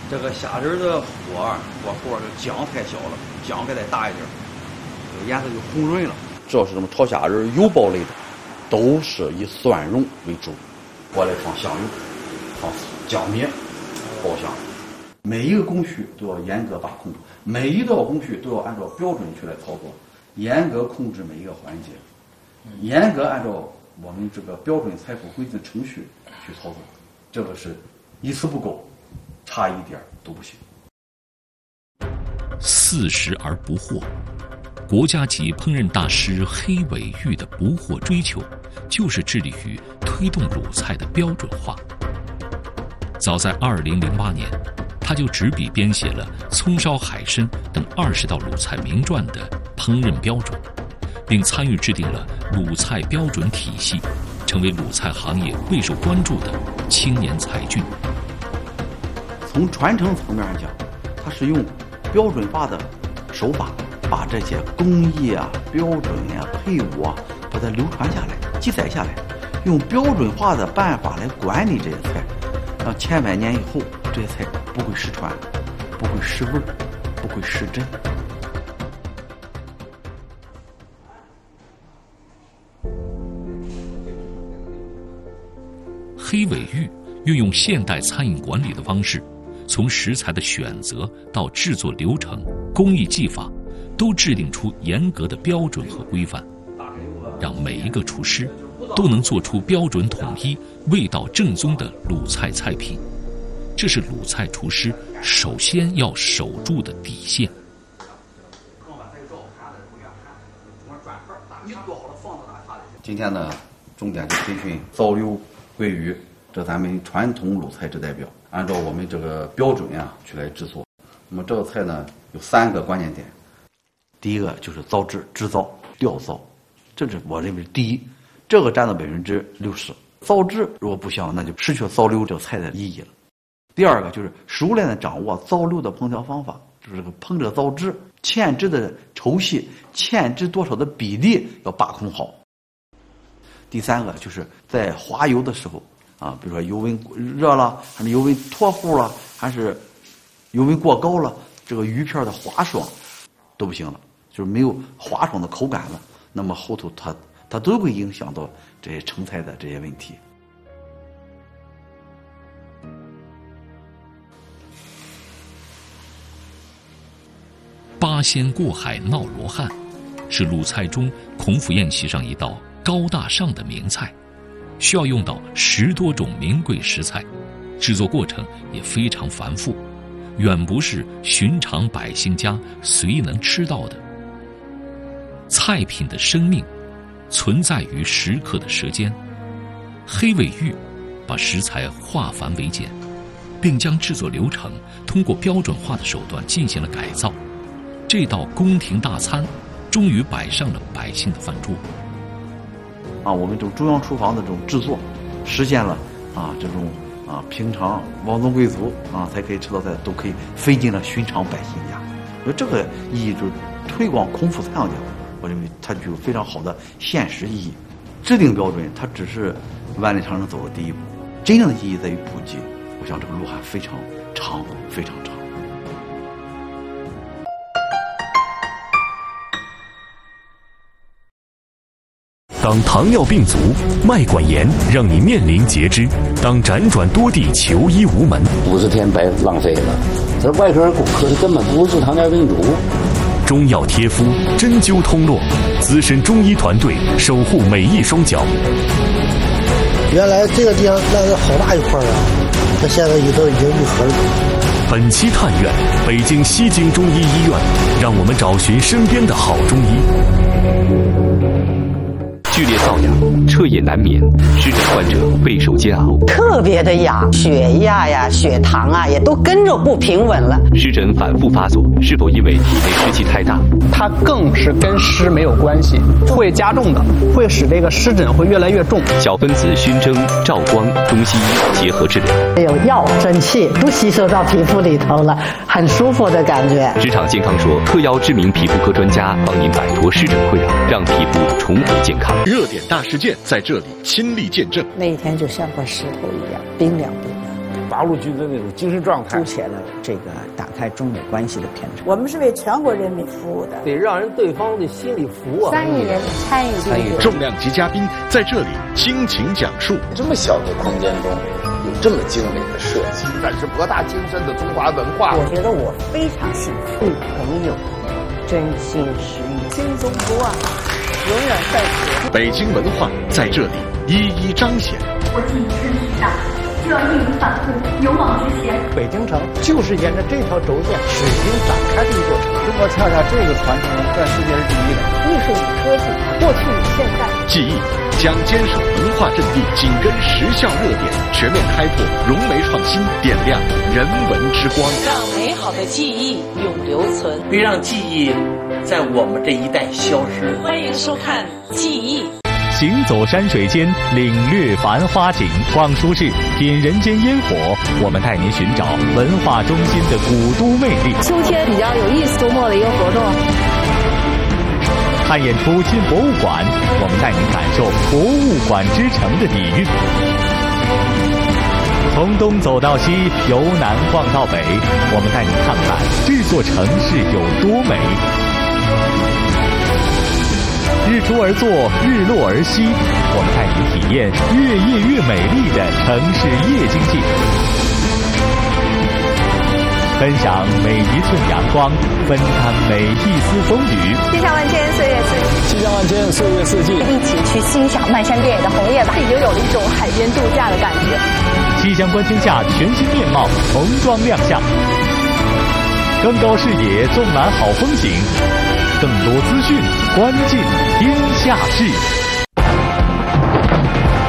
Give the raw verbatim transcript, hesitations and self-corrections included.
这个虾仁的火啊，火候这姜太小了，姜还得大一点，这个颜色就红润了。只要是什么炒虾仁、油爆类的，都是以蒜蓉为主。我来放香油，放姜灭，爆香。每一个工序都要严格把控，每一道工序都要按照标准去来操作，严格控制每一个环节，严格按照我们这个标准菜谱规定程序去操作，这个是一丝不苟，差一点都不行。 四时而不惑，国家级烹饪大师黑尾玉的不惑追求，就是致力于推动鲁菜的标准化。早在二零零八年，他就执笔编写了葱烧海参等二十道鲁菜名传的烹饪标准，并参与制定了鲁菜标准体系，成为鲁菜行业备受关注的青年才俊。 从传承层面上讲，它是用标准化的手法，把这些工艺啊、标准呀、配伍啊，把它流传下来、记载下来，用标准化的办法来管理这些菜，让千百年以后这些菜不会失传，不会失味，不会失真。 黑尾玉运用现代餐饮管理的方式，从食材的选择到制作流程、工艺技法，都制定出严格的标准和规范，让每一个厨师都能做出标准统一、味道正宗的鲁菜菜品。这是鲁菜厨师首先要守住的底线。 今天呢，重点就培训糟溜、桂鱼，这咱们传统鲁菜之代表，按照我们这个标准呀、啊、去来制作。那么这个菜呢有三个关键点，第一个就是糟质、制糟、吊糟，这是我认为第一，这个占到百分之六十。糟质如果不香，那就失去了糟溜这个菜的意义了。第二个就是熟练的掌握糟溜的烹调方法，就是这个烹这糟汁、芡汁的稠细、芡汁多少的比例要把控好。第三个就是在滑油的时候啊，比如说油温热了，还是油温脱乎了，还是油温过高了，这个鱼片的滑爽都不行了，就是没有滑爽的口感了，那么后头它它都会影响到这些成菜的这些问题。 八仙过海闹罗汉，是鲁菜中孔府宴席上一道高大上的名菜，需要用到十多种名贵食材，制作过程也非常繁复，远不是寻常百姓家随能吃到的。菜品的生命存在于食客的舌尖。黑尾玉把食材化繁为简，并将制作流程通过标准化的手段进行了改造。这道宫廷大餐终于摆上了百姓的饭桌。 啊，我们这种中央厨房的这种制作，实现了啊这种啊平常王宗贵族啊才可以吃到菜，都可以飞进了寻常百姓家。所以这个意义就是推广孔府菜肴讲，我认为它具有非常好的现实意义。制定标准，它只是万里长城走的第一步，真正的意义在于普及。我想这个路还非常长，非常长。 当糖尿病足、脉管炎让你面临截肢，当辗转多地求医无门， 五十天白浪费了。这外科人骨科的根本不是糖尿病足。 中药贴敷，针灸通络，资深中医团队守护每一双脚。 原来这个地方那是好大一块啊，那现在也都已经愈合了。 本期探院，北京西京中医医院，让我们找寻身边的好中医。 剧烈瘙痒，彻夜难眠，湿疹患者备受煎熬。 特别的痒，血压呀、血糖啊也都跟着不平稳了。 湿疹反复发作，是否因为体内湿气太大？ 它更是跟湿没有关系，会加重的，会使这个湿疹会越来越重。 小分子熏蒸、照光，中西医结合治疗， 有药蒸汽都吸收到皮肤里头了，很舒服的感觉。 职场健康说，特邀知名皮肤科专家帮您摆脱湿疹困扰，让皮肤重回健康。 热点大事件在这里亲历见证， 那一天就像块石头一样冰凉冰凉。 八路军的那种精神状态， 凸显了这个打开中美关系的篇章。 我们是为全国人民服务的， 得让人对方的心里服啊。 三亿人参与参与， 重量级嘉宾在这里倾情讲述。 这么小的空间中，有这么精美的设计， 但是博大精深的中华文化， 我觉得我非常幸福。 与朋友真心实意， 心中不忘，永远在此。 北京文化在这里一一彰显。 我既已身体上，就要义无反顾，勇往直前。 北京城就是沿着这条轴线使劲展开的一座城。 中国恰恰这个传承在世界是第一的。 艺术与科技，过去与现在。 记忆将坚守文化阵地，紧跟时效热点，全面开拓融媒创新，点亮人文之光， 让美好的记忆永留存， 别让记忆在我们这一代消失。 欢迎收看《记忆》。 行走山水间，领略繁花景；逛书市，品人间烟火。我们带您寻找文化中心的古都魅力。 秋天比较有意思，周末的一个活动。 看演出进博物馆，我们带您感受博物馆之城的底蕴。从东走到西，由南逛到北，我们带您看看这座城市有多美。日出而作，日落而息，我们带您体验越夜越美丽的城市夜经济，分享每一寸阳光，分摊每一丝风雨。 气象万千，岁月四季。 气象万千，岁月四季。 一起去欣赏漫山遍野的红叶吧，已经有了一种海边度假的感觉。 气象观天下全新面貌重装亮相，更高视野，纵览好风景。更多资讯，关进天下事。